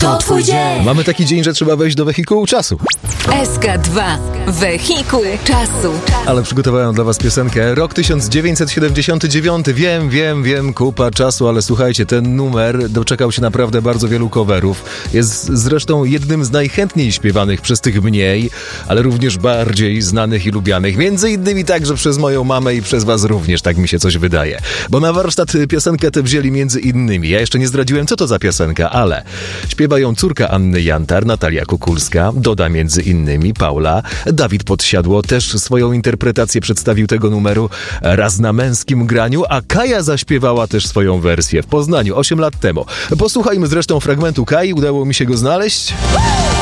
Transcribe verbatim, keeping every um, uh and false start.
To twój dzień. Mamy taki dzień, że trzeba wejść do wehikułu czasu. S K dwa. Wehikuł czasu. Ale przygotowałem dla was piosenkę. Rok tysiąc dziewięćset siedemdziesiąty dziewiąty. Wiem, wiem, wiem, kupa czasu, ale słuchajcie, ten numer doczekał się naprawdę bardzo wielu coverów. Jest zresztą jednym z najchętniej śpiewanych przez tych mniej, ale również bardziej znanych i lubianych. Między innymi także przez moją mamę i przez was również, tak mi się coś wydaje. Bo na warsztat piosenkę tę wzięli między innymi. Ja jeszcze nie zdradziłem, co to za piosenka, ale śpiewa ją córka Anny Jantar, Natalia Kukulska, doda między innymi Paula, Dawid Podsiadło też swoją interpretację przedstawił tego numeru raz na męskim graniu, a Kaja zaśpiewała też swoją wersję w Poznaniu osiem lat temu. Posłuchajmy zresztą fragmentu Kai, udało mi się go znaleźć.